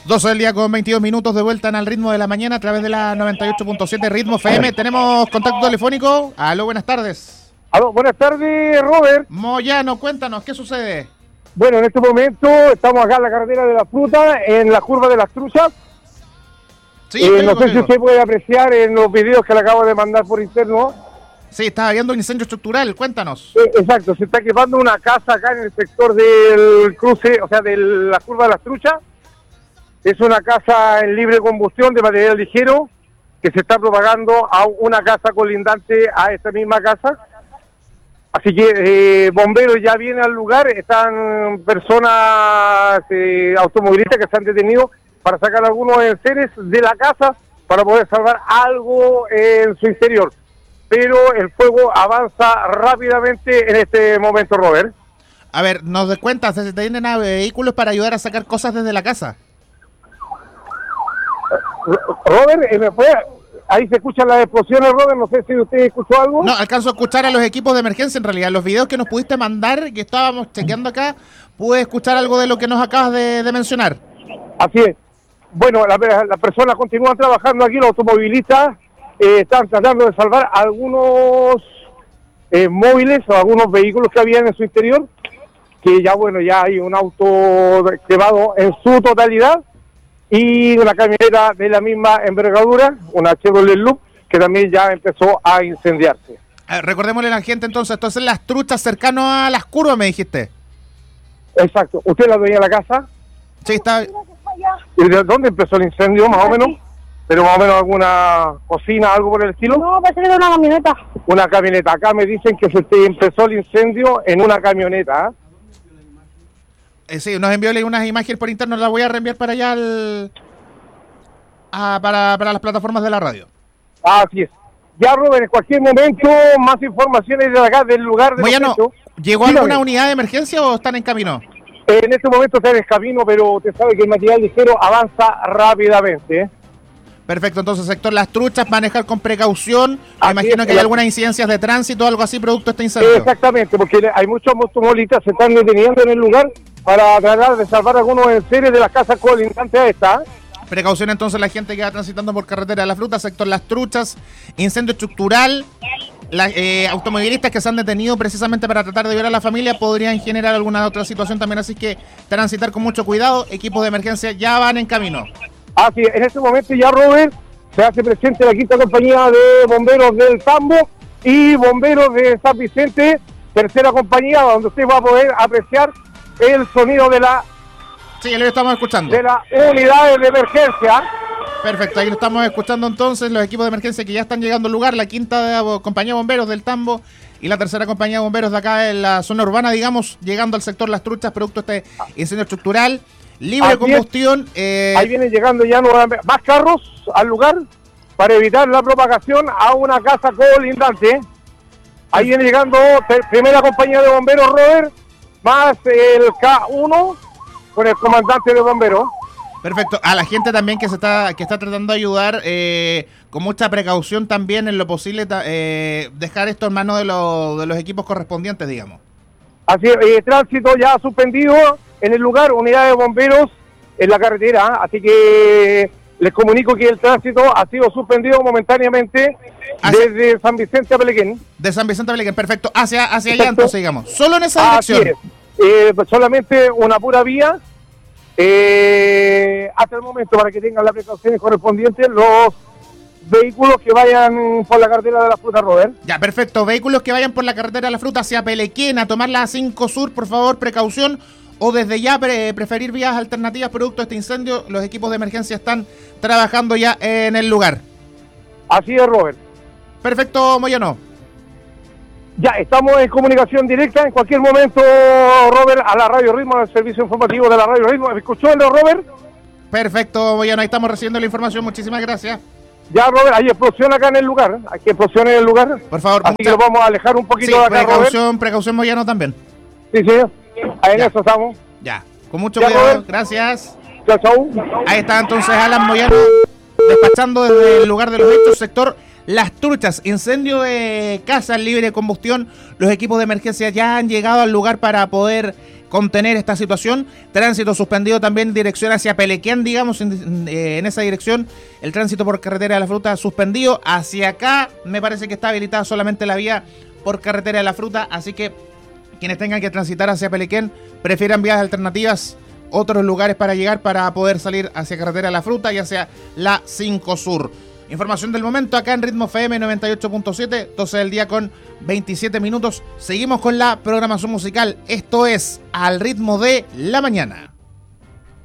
12 del día con 22 minutos de vuelta en Al Ritmo de la Mañana a través de la 98.7 Ritmo FM. Tenemos contacto telefónico. Aló, buenas tardes. Aló, buenas tardes, Robert. Moyano, cuéntanos, ¿qué sucede? Bueno, en este momento estamos acá en la carretera de la fruta, en la curva de las truchas. Sí, no sé si usted puede apreciar en los videos que le acabo de mandar por interno. Sí, está habiendo un incendio estructural, cuéntanos. Exacto, se está quemando una casa acá en el sector del cruce, o sea, de la curva de las truchas. Es una casa en libre combustión de material ligero que se está propagando a una casa colindante a esta misma casa. Así que bomberos ya vienen al lugar, están personas automovilistas que se han detenido para sacar algunos enseres de la casa para poder salvar algo en su interior. Pero el fuego avanza rápidamente en este momento, Robert. A ver, nos des cuenta, ¿se tienen vehículos para ayudar a sacar cosas desde la casa? Robert, ahí se escuchan las explosiones, Robert, no sé si usted escuchó algo. No, alcanzo a escuchar a los equipos de emergencia en realidad. Los videos que nos pudiste mandar, que estábamos chequeando acá, pude escuchar algo de lo que nos acabas de mencionar. Así es. Bueno, las personas continúan trabajando aquí, los automovilistas están tratando de salvar algunos móviles o algunos vehículos que habían en su interior, que ya, bueno, ya hay un auto quemado en su totalidad, y una camioneta de la misma envergadura, una Chevrolet Loop, que también ya empezó a incendiarse. Recordémosle a la gente entonces las truchas cercano a las curvas, me dijiste. Exacto. ¿Usted la veía en la casa? Sí, está. ¿Y de dónde empezó el incendio, más o menos? ¿Pero más o menos alguna cocina, algo por el estilo? No, parece que era una camioneta. Una camioneta. Acá me dicen que se empezó el incendio en una camioneta. Sí, nos envió unas imágenes por interno, las voy a reenviar para allá para las plataformas de la radio. Así es. Ya, Robert, en cualquier momento, más informaciones de acá, del lugar de Moyano, ¿llegó alguna unidad de emergencia o están en camino? En este momento están en camino, pero usted sabe que el material ligero avanza rápidamente. Perfecto, entonces sector Las Truchas, manejar con precaución. Me imagino que hay algunas incidencias de tránsito o algo así producto de este incendio. Exactamente, porque hay muchos automovilistas que se están deteniendo en el lugar para tratar de salvar algunos enseres de las casas colindantes a esta. Precaución entonces la gente que va transitando por carretera de la fruta, sector Las Truchas, incendio estructural. Automovilistas que se han detenido precisamente para tratar de ayudar a la familia podrían generar alguna otra situación también, así que transitar con mucho cuidado. Equipos de emergencia ya van en camino. Así, en este momento ya, Robert, se hace presente la quinta compañía de bomberos del Tambo y bomberos de San Vicente, tercera compañía, donde usted va a poder apreciar el sonido de la... Sí, lo estamos escuchando. De las unidades de emergencia. Perfecto, ahí lo estamos escuchando entonces, los equipos de emergencia que ya están llegando al lugar, la quinta compañía de bomberos del Tambo y la tercera compañía de bomberos de acá en la zona urbana, digamos, llegando al sector Las Truchas, producto de este incendio estructural. Libre de combustión. Ahí vienen llegando ya nuevamente más carros al lugar para evitar la propagación a una casa colindante. Ahí viene llegando primera compañía de bomberos, Robert, más el K1 con el comandante de bomberos. Perfecto. A la gente también que está tratando de ayudar con mucha precaución también en lo posible, dejar esto en manos de los equipos correspondientes, digamos. Así es, tránsito ya suspendido en el lugar, unidades de bomberos en la carretera, así que les comunico que el tránsito ha sido suspendido momentáneamente desde San Vicente a Pelequén. De San Vicente a Pelequén, perfecto, hacia allá entonces, digamos, solo en esa dirección. Pues solamente una pura vía, hasta el momento, para que tengan las precauciones correspondientes los vehículos que vayan por la carretera de la fruta, Robert. Ya, perfecto. Vehículos que vayan por la carretera de la fruta hacia Pelequén, a tomar la 5 Sur, por favor, precaución. O desde ya preferir vías alternativas producto de este incendio. Los equipos de emergencia están trabajando ya en el lugar. Así es, Robert. Perfecto, Moyano. Ya, estamos en comunicación directa en cualquier momento, Robert, a la Radio Ritmo, al servicio informativo de la Radio Ritmo. ¿Me escuchó, Robert? Perfecto, Moyano, ahí estamos recibiendo la información. Muchísimas gracias. Ya, Robert, hay explosión acá en el lugar. Hay explosión en el lugar. Por favor. Así que lo vamos a alejar un poquito de acá, precaución, Moyano también. Sí, en eso estamos. Ya, con mucho cuidado. Robert. Gracias. Chau. Ahí está entonces Alan Moyano despachando desde el lugar de los hechos, sector Las Truchas, incendio de casa libre de combustión. Los equipos de emergencia ya han llegado al lugar para poder contener esta situación. Tránsito suspendido también, dirección hacia Pelequén, digamos, en esa dirección. El tránsito por carretera de la Fruta suspendido. Hacia acá me parece que está habilitada solamente la vía por carretera de la Fruta, así que quienes tengan que transitar hacia Pelequén prefieran vías alternativas, otros lugares para llegar para poder salir hacia carretera de la Fruta y hacia la 5 Sur. Información del momento acá en Ritmo FM 98.7, 12 del día con 27 minutos. Seguimos con la programación musical. Esto es Al Ritmo de la Mañana.